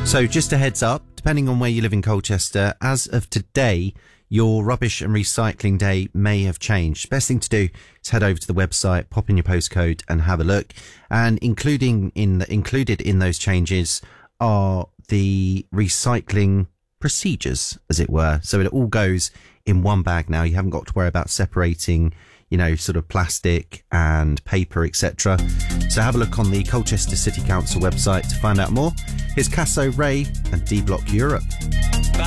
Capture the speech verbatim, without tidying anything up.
So just a heads up, depending on where you live in Colchester, as of today, your rubbish and recycling day may have changed. Best thing to do is head over to the website, pop in your postcode and have a look. And including in the, included in those changes are the recycling procedures, as it were. So it all goes in one bag now. You haven't got to worry about separating, you know, sort of plastic and paper, et cetera. So have a look on the Colchester City Council website to find out more. Here's Casso, Ray and D Block Europe.